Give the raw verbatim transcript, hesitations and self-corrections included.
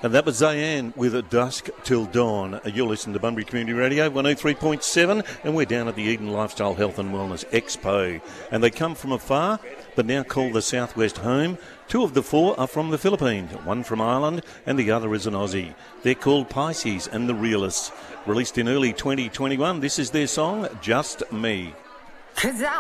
And that was Zayan with Dusk Till Dawn. You're listening to Bunbury Community Radio, one oh three point seven, and we're down at the Eden Lifestyle Health and Wellness Expo. And they come from afar, but now call the Southwest home. Two of the four are from the Philippines, one from Ireland, and the other is an Aussie. They're called Pisces and the Realists. Released in early twenty twenty-one, this is their song, Just Me. 'Cause I